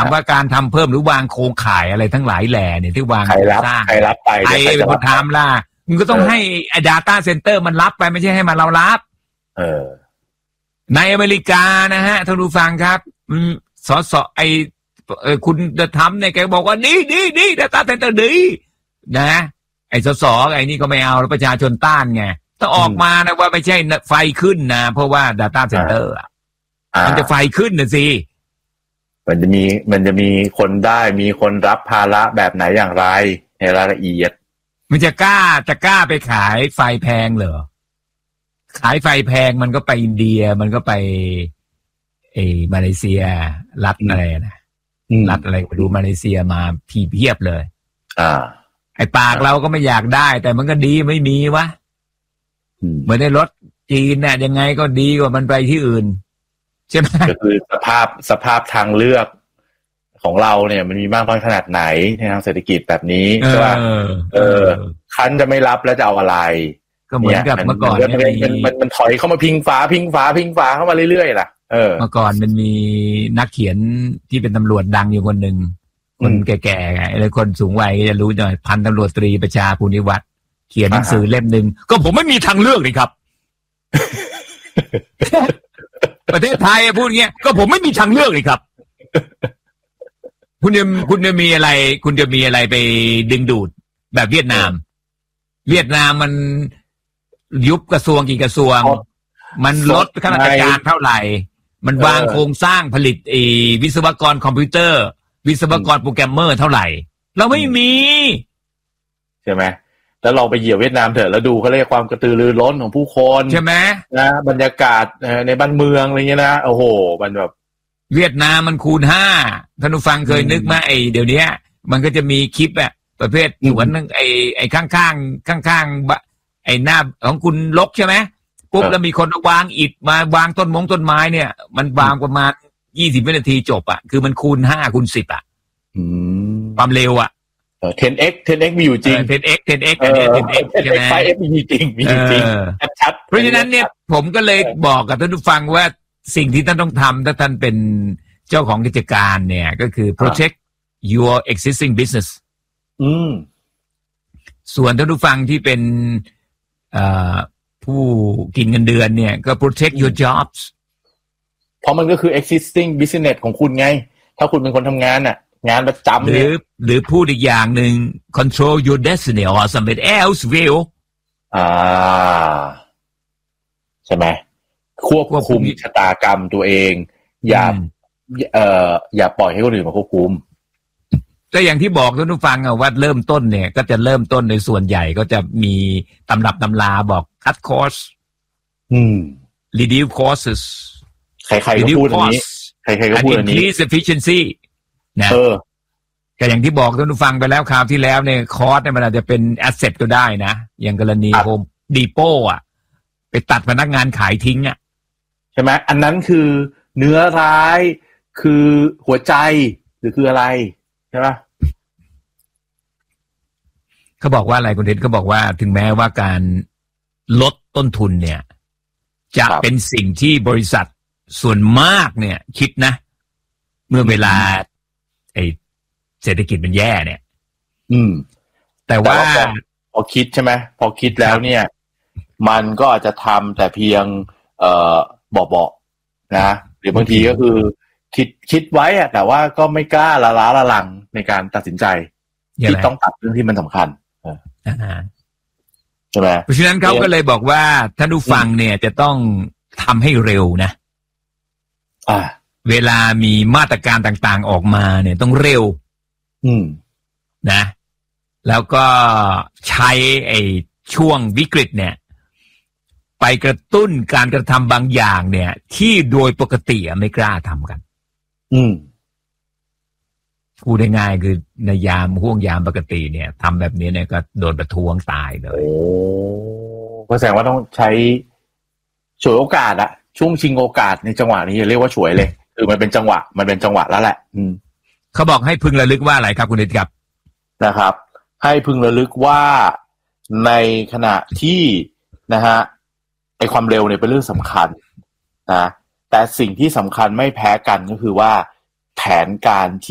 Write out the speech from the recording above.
ามว่าการทำเพิ่มหรือวางโครงข่ายอะไรทั้งหลายแหล่เนี่ยที่วางสร้างใครรับไปใครเป็นคนทำล่ะมึงก็ต้องให้ data center มันรับไปไม่ใช่ให้มาเรารับในอเมริกานะฮะท่านผู้ฟังครับสสคุณจะทำเนี่ยแกบอกว่าดี data center ดีนะไอ้สสไอ้นี่ก็ไม่เอาแล้วประชาชนต้านไงต้องออกมานะว่าไม่ใช่ไฟขึ้นนะเพราะว่า data center มันจะไฟขึ้นนะสิมันจะมีคนได้มีคนรับภาระแบบไหนอย่างไรในรายละเอียดมันจะกล้าไปขายไฟแพงเหรอขายไฟแพงมันก็ไปอินเดียมันก็ไปมาเลเซียรัฐอะไรนะรัฐอะไรไปดูมาเลเซียมาเพียบเลยไอ้ปากเราก็ไม่อยากได้แต่มันก็ดีไม่มีวะเหมือนในรถจีนเนี่ยยังไงก็ดีกว่ามันไปที่อื่นใช่ไหมก็คือสภาพทางเลือกของเราเนี่ยมันมีมากน้อยขนาดไหนในทางเศรษฐกิจแบบนี้ใช่ป่ะคันจะไม่รับแล้วจะเอาอะไรก็เหมือนกับเมื่อก่อนมันถอยเข้ามาพิงฝาเข้ามาเรื่อยๆล่ะเมื่อก่อนมันมีนักเขียนที่เป็นตำรวจดังอยู่คนหนึ่งคนแก่ๆไงแล้วคนสูงวัยจะรู้หน่อยพันตำรวจตรีประชาภูนิวัฒน์เขียนหนังสือเล่มหนึ่งก็ผมไม่มีทางเลือกเลยครับ ประเทศไทยพูดอย่างเงี้ยก็ผมไม่มีทางเลือกเลยครับคุณจะมีอะไรไปดึงดูดแบบเวียดนามมันยุบกระทรวงกี่กระทรวงมันลดข้าราชการเท่าไหร่มันวางโครงสร้างผลิตวิศวกรคอมพิวเตอร์วิศวกรโปรแกรมเมอร์เท่าไหร่เราไม่มีใช่ไหมแล้วลองไปเหยียบเวียดนามเถอะแล้วดูเขาเรียกความกระตือรือร้นของผู้คนใช่ไหมนะบรรยากาศในบ้านเมืองอะไรเงี้ยนะโอ้โหมันแบบเวียดนามมันคูณ5ท่านผู้ฟังเคยนึกไหมเดี๋ยวนี้มันก็จะมีคลิปประเภทสวนไอ้ข้างไอ้หน้าของคุณลกใช่ไหมปุ๊บแล้วมีคนวางอิฐมาวางต้นไม้เนี่ยมันวางประมาณ20 วินาทีจบคือมันคูณ5คูณ10ความเร็ว 10x มีอยู่จริง 10x อันนี้ 10x ใช่ไหม 5x มีจริงชัดเพราะฉะนั้นเนี่ยผมก็เลยบอกกับท่านผู้ฟังว่าสิ่งที่ท่านต้องทำถ้าท่านเป็นเจ้าของกิจการเนี่ยก็คือ protect your existing business ส่วนท่านผู้ฟังที่เป็นผู้กินเงินเดือนเนี่ยก็ protect your jobs เพราะมันก็คือ existing business ของคุณไงถ้าคุณเป็นคนทำงานงานประจำหรือพูดอีกอย่างหนึ่ง control your destiny or somebody else will ใช่ไหมควบคุมชะตากรรมตัวเองอย่าปล่อยให้คนอื่นมาควบคุมก็อย่างที่บอกท่านผู้ฟังว่าเริ่มต้นเนี่ยก็จะเริ่มต้นในส่วนใหญ่ก็จะมีตำรับตำราบอก cut cost reduce costs ใครๆก็พูดอันนี้ใครๆก็พูดอันนี้ increase efficiency นะก็อย่างที่บอกท่านผู้ฟังไปแล้วคราวที่แล้วเนี่ยคอสเนี่ยมันอาจจะเป็นแอสเซทก็ได้นะอย่างกรณีโฮมดีโป้ไปตัดพนักงานขายทิ้งใช่ไหมอันนั้นคือเนื้อร้ายคือหัวใจหรือคืออะไรใช่ไหมเขาบอกว่าอะไรคุณเดชเขาบอกว่าถึงแม้ว่าการลดต้นทุนเนี่ยจะเป็นสิ่งที่บริษัทส่วนมากเนี่ยคิดนะเมื่อเวลาเศรษฐกิจมันแย่เนี่ยแต่ว่าพอคิดใช่ไหมพอคิดแล้วเนี่ยมันก็อาจจะทำแต่เพียงบอกนะหรือบางทีก็คือคิดไว้แต่ว่าก็ไม่กล้าละลังในการตัดสินใจที่ต้องตัดเรื่องที่มันสำคัญใช่ไหมเพราะฉะนั้นเขาก็เลยบอกว่าท่านผู้ฟังเนี่ยจะต้องทำให้เร็วนะเวลามีมาตรการต่างๆออกมาเนี่ยต้องเร็วนะแล้วก็ใช้ช่วงวิกฤตเนี่ยไปกระตุ้นการกระทำบางอย่างเนี่ยที่โดยปกติไม่กล้าทำกันพูดง่ายๆคือในห่วงยามปกติเนี่ยทำแบบนี้เนี่ยก็โดนประท้วงตายเลยโอ้ก็แสดงว่าต้องใช้ฉวยโอกาสช่วงชิงโอกาสในจังหวะนี้เรียกว่าฉวยเลยคือมันเป็นจังหวะแล้วแหละเขาบอกให้พึงระลึกว่าอะไรครับคุณฤทธิ์ครับนะครับให้พึงระลึกว่าในขณะที่นะฮะความเร็วเนี่ยเป็นเรื่องสำคัญนะแต่สิ่งที่สำคัญไม่แพ้กันก็คือว่าแผนการ